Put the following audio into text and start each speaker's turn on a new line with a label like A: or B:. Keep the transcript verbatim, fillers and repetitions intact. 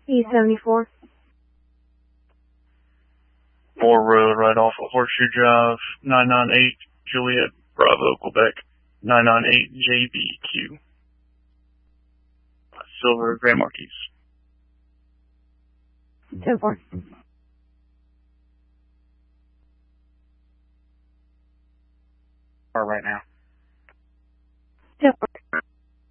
A: E seventy-four.
B: Moore Road, right off of Horseshoe Drive, nine nine eight Juliet Bravo, Quebec, nine nine eight J B Q. Silver Grand Marquis.
A: ten four.
C: Or right now.
A: ten four.